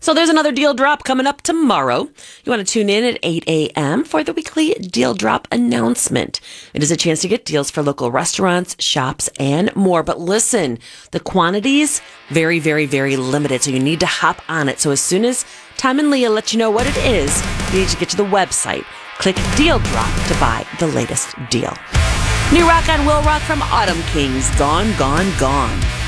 So there's another deal drop coming up tomorrow. You want to tune in at 8 a.m. for the weekly deal drop announcement. It is a chance to get deals for local restaurants, shops, and more. But listen, the quantities, very, very, very limited. So you need to hop on it. So as soon as Tom and Leah let you know what it is, you need to get to the website. Click Deal Drop to buy the latest deal. New rock on Will Rock from Autumn Kings. Gone, Gone, Gone.